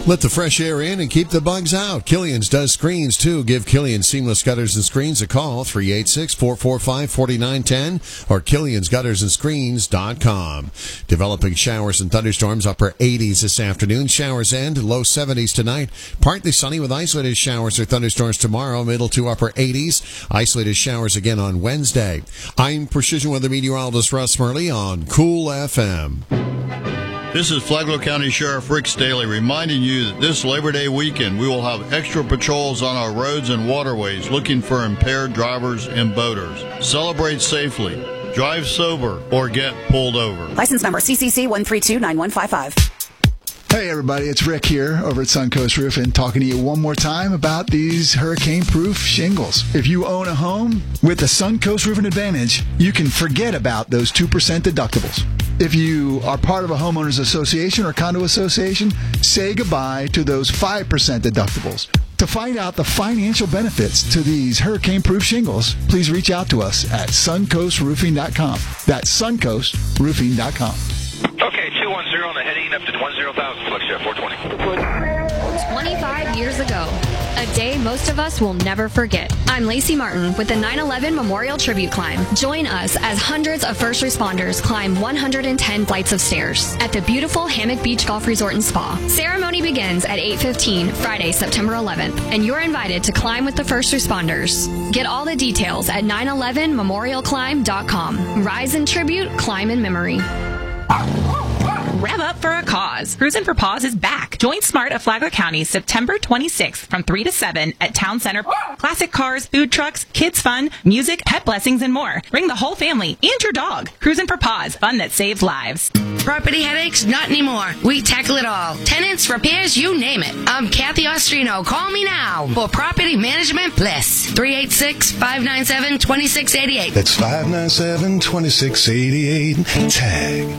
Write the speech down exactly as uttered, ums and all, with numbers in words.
Let the fresh air in and keep the bugs out. Killian's does screens, too. Give Killian Seamless Gutters and Screens a call, three eight six, four four five, four nine one zero or killians gutters and screens dot com. Developing showers and thunderstorms, upper eighties this afternoon. Showers end, low seventies tonight. Partly sunny with isolated showers or thunderstorms tomorrow, middle to upper eighties. Isolated showers again on Wednesday. I'm Precision Weather Meteorologist Russ Murley on Cool F M. This is Flagler County Sheriff Rick Staley reminding you that this Labor Day weekend we will have extra patrols on our roads and waterways looking for impaired drivers and boaters. Celebrate safely, drive sober, or get pulled over. License number C C C one three two nine one five five. Hey everybody, it's Rick here over at Suncoast Roofing, talking to you one more time about these hurricane-proof shingles. If you own a home with the Suncoast Roofing Advantage, you can forget about those two percent deductibles. If you are part of a homeowners association or condo association, say goodbye to those five percent deductibles. To find out the financial benefits to these hurricane-proof shingles, please reach out to us at suncoast roofing dot com. That's suncoast roofing dot com. Okay, two one zero on the heading up to ten thousand, flex jet four twenty. twenty-five years ago, a day most of us will never forget. I'm Lacey Martin with the nine eleven Memorial Tribute Climb. Join us as hundreds of first responders climb one hundred ten flights of stairs at the beautiful Hammock Beach Golf Resort and Spa. Ceremony begins at eight fifteen, Friday, September eleventh, and you're invited to climb with the first responders. Get all the details at nine eleven memorial climb dot com. Rise in tribute, climb in memory. Rev up for a cause. Cruisin' for Paws is back. Join SMART of Flagler County September twenty-sixth from three to seven at Town Center. Classic cars, food trucks, kids fun, music, pet blessings, and more. Bring the whole family and your dog. Cruisin' for Paws, fun that saves lives. Property headaches? Not anymore. We tackle it all. Tenants, repairs, you name it. I'm Kathy Ostrino. Call me now for property management bliss. three eight six, five nine seven, two six eight eight. That's five nine seven, two six eight eight. Tag.